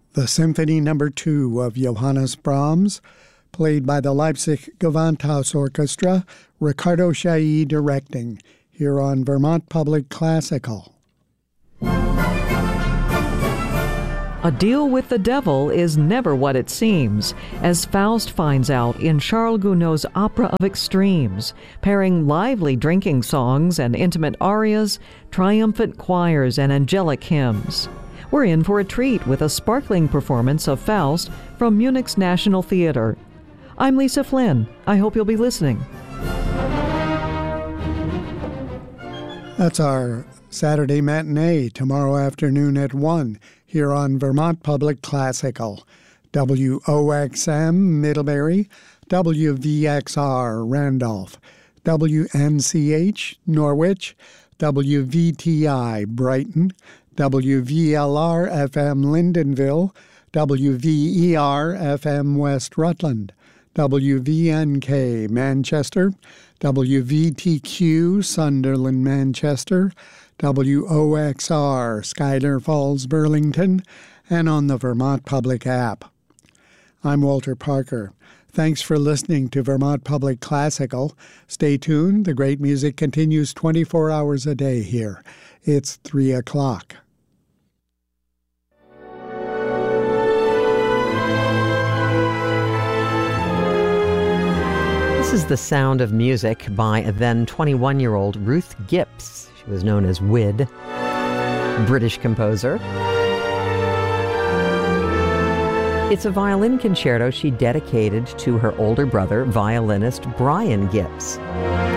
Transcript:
The Symphony No. 2 of Johannes Brahms, played by the Leipzig Gewandhaus Orchestra, Ricardo Chailly directing, here on Vermont Public Classical. A deal with the devil is never what it seems, as Faust finds out in Charles Gounod's Opera of Extremes, pairing lively drinking songs and intimate arias, triumphant choirs, and angelic hymns. We're in for a treat with a sparkling performance of Faust from Munich's National Theatre. I'm Lisa Flynn. I hope you'll be listening. That's our Saturday matinee tomorrow afternoon at 1 here on Vermont Public Classical. WOXM Middlebury, WVXR Randolph, WNCH Norwich, WVTI Brighton, WVLR FM Lyndonville, WVER FM West Rutland, WVNK Manchester, WVTQ Sunderland Manchester, WOXR Schuyler Falls Burlington, and on the Vermont Public app. I'm Walter Parker. Thanks for listening to Vermont Public Classical. Stay tuned. The great music continues 24 hours a day here. It's 3 o'clock. This is the sound of music by then 21-year-old Ruth Gips. She was known as Wid, British composer. It's a violin concerto she dedicated to her older brother, violinist Brian Gips.